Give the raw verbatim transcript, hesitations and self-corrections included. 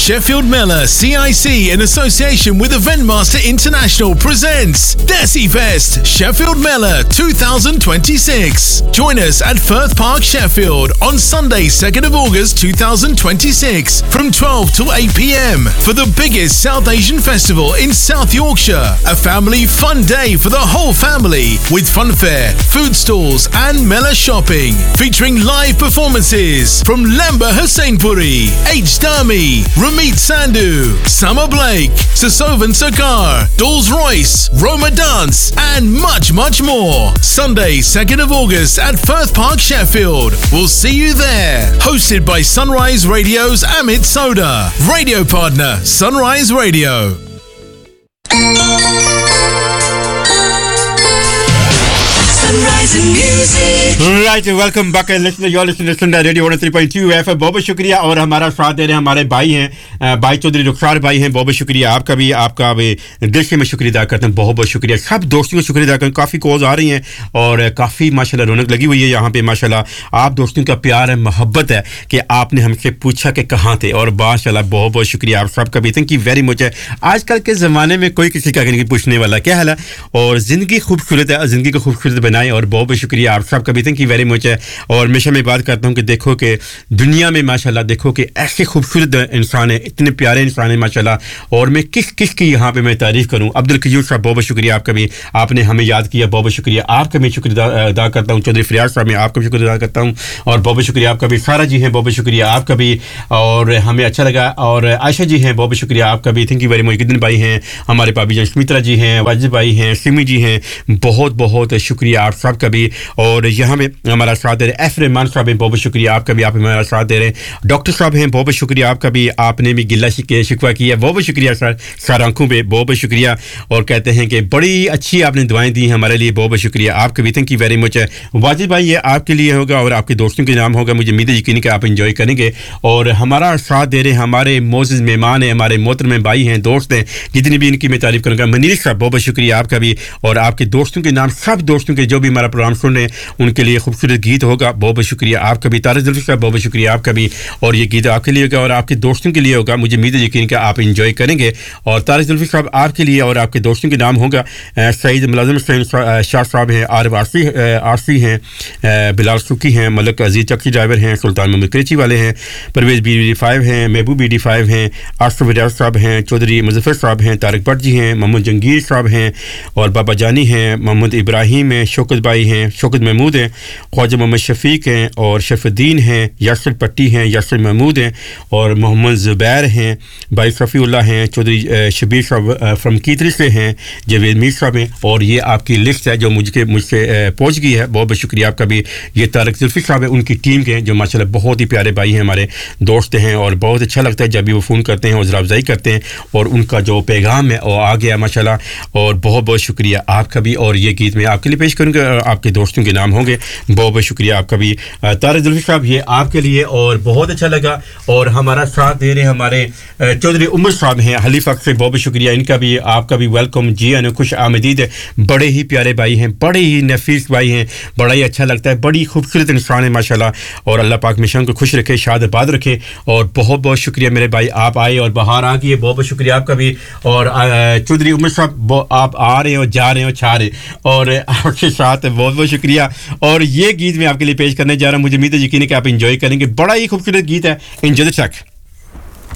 Sheffield Miller C I C in association with Eventmaster International presents Desi Fest Sheffield Miller twenty twenty-six. Join us at Firth Park, Sheffield on Sunday, second of August twenty twenty-six from twelve to eight p.m. for the biggest South Asian festival in South Yorkshire. A family fun day for the whole family with funfair, food stalls and Miller shopping featuring live performances from Lamba Husseinpuri, H. Dami, Ramit Sandhu, Summer Blake, Sasovan Sarkar, Dolls Royce, Roma Dance and much much more. Sunday, second of August at Firth Park, Sheffield. We'll see you there. Hosted by Sunrise Radio's Amit Soda. Radio partner Sunrise Radio. Sunrise Music. Right, welcome back, listener. You're listening to Sunday Radio one oh three point two F M. बहुत बहुत शुक्रिया और हमारा साथ दे रहे हैं हमारे भाई हैं भाई चौधरी रुखसार भाई हैं. बहुत बहुत शुक्रिया आपका भी, आपका भी दिल से मैं शुक्रिया अदा करता हूं. बहुत बहुत शुक्रिया सब दोस्तों को शुक्रिया अदा करता हूं. काफ़ी कॉल्स आ रही हैं और काफ़ी माशाल्लाह रौनक लगी हुई है यहाँ पे. माशाल्लाह आप दोस्तों का प्यार है, मोहब्बत है कि आपने हमसे पूछा कि कहाँ थे और माशाल्लाह बहुत बहुत शुक्रिया आप सबका भी. Thank you very much. आजकल के ज़माने में कोई किसी का नहीं पूछने वाला क्या हाल है और ज़िंदगी खूबसूरत है, ज़िंदगी को खूबसूरत बनाएं और बहुत बहुत शुक्रिया आप सबका भी. Thank you very much. और हमेशा मैं बात करता हूँ कि देखो कि दुनिया में माशाल्लाह देखो कि ऐसे खूबसूरत इंसान है, इतने प्यारे इंसान है माशाल्लाह. और मैं किस किस की यहाँ पे मैं तारीफ़ करूँ. अब्दुल कयूम साहब बहुत बहुत शुक्रिया आपका भी, आपने हमें याद किया. बहुत बहुत शुक्रिया आपका मैं शुक्रिया अदा करता हूँ. चौधरी फरियाद साहब मैं आपका भी शुक्रिया अदा करता हूँ और बहुत बहुत शुक्रिया आपका भी. सारा जी हैं बहुत बहुत शुक्रिया आपका भी और हमें अच्छा लगा. और आयशा जी हैं बहुत बहुत शुक्रिया आपका भी. Thank you very much. गिदन भाई हैं हमारे भाभी जान, सुमित्रा जी हैं, वाजिद भाई हैं, सिमी जी हैं, बहुत बहुत शुक्रिया आप सबका भी. और यहाँ में हमारा साथ दे रहे एफ रहमान साहब हैं, बहुत बहुत शुक्रिया आपका भी, आप हमारा साथ दे रहे हैं. डॉक्टर साहब हैं बहुत बहुत शुक्रिया आपका भी, आपने भी गिला शिकवा किया. बहुत बहुत शुक्रिया सर सर आंखों पे बहुत बहुत शुक्रिया. और कहते हैं कि बड़ी अच्छी आपने दुआएं दी हैं हमारे लिए. बहुत बहुत शुक्रिया आपका भी. Thank you very much. Wajid भाई ये आपके लिए होगा और आपके दोस्तों के नाम होगा. मुझे उम्मीद है यकीन कि आप एंजॉय करेंगे. और हमारा साथ दे रहे हैं हमारे मोअज़्ज़िज़ मेहमान हैं, हमारे मोहतरम भाई हैं, दोस्त हैं, जितनी भी इनकी मैं तारीफ़ करूँगा. मनीर साहब बहुत बहुत शुक्रिया आपका भी और आपके दोस्तों के नाम सब दोस्तों के जो भी हमारा प्रोग्राम सुन रहे हैं उनके लिए खूबसूरत गीत होगा. बहुत बहुत शुक्रिया आपका भी. तारिक जुल्फी साहब बहुत बहुत शुक्रिया आपका भी और ये गीत आपके लिए होगा और आपके दोस्तों के लिए होगा. मुझे उम्मीद है यकीन कि आप एंजॉय करेंगे. और तारिक जुल्फी साहब आपके लिए और आपके दोस्तों के नाम होगा. सईद मुलाजिम हुसैन शाह साहब हैं, आरिफ आरसी आरसी हैं, बिलाल सुकी हैं, मलक अजीज चक्की ड्राइवर हैं, सुल्तान मोहम्मद करेची वाले हैं, परवेज़ बी डी फाइव हैं, महबूब बी डी फाइव हैं, आसफ रियाज साहब हैं, चौधरी मुजफ्फर साहब हैं, तारिक भट्ट जी हैं, मोहम्मद जंगीर साहब हैं और बाबा जानी हैं, मोहम्मद इब्राहिम हैं, शौकत भाई हैं, शौकत महमूद हैं, ख्वाजा मोहम्मद शफीक हैं और शफुद्दीन हैं, यासर पट्टी हैं, यासर महमूद हैं और मोहम्मद ज़ुबैर हैं, भाई सफ़ीउल्लाह हैं, चौधरी शबीर साहब फ्रॉम कीतरी से हैं, जावेद मीर साहब हैं. और ये आपकी लिस्ट है जो मुझे मुझसे पहुंच गई है. बहुत बहुत शुक्रिया आपका भी. ये तारिक जुल्फी साहब है, उनकी टीम के जो माशाल्लाह बहुत ही प्यारे भाई हैं, हमारे दोस्त हैं और बहुत अच्छा लगता है जब भी वो फ़ोन करते हैं, हौसला अफजाई करते हैं और उनका जो पैगाम है वो आ गया माशाल्लाह. और बहुत बहुत शुक्रिया आपका भी. और ये गीत मैं आपके लिए पेश करूँगा, आपके दोस्तों के नाम होंगे. बहुत बहुत शुक्रिया आपका भी. तारिक जुल्फी साहब ये आपके लिए और बहुत अच्छा लगा. और हमारा साथ दे रहे हमारे चौधरी उमर साहब हैं हलीफा से, बहुत बहुत शुक्रिया इनका भी, आपका भी वेलकम जी आने खुश आमदीद है. बड़े ही प्यारे भाई हैं, बड़े ही नफीस भाई हैं, बड़ा ही अच्छा लगता है, बड़ी खूबसूरत इंसान है माशाल्लाह. और अल्लाह पाक मिशन को खुश रखे, शाद आबाद रखे. और बहुत बहुत शुक्रिया मेरे भाई, आप आए और बाहर आ गए, बहुत बहुत शुक्रिया आपका भी. और चौधरी उमर साहब आप आ रहे हो, जा रहे हो, छा रहे और आपके साथ बहुत बहुत शुक्रिया. और ये गीत मैं आपके लिए पेश करने जा रहा हूँ. मुझे उम्मीद है यकीन है कि आप एंजॉय करेंगे. बड़ा ही खूबसूरत गीत है. Enjoy the track.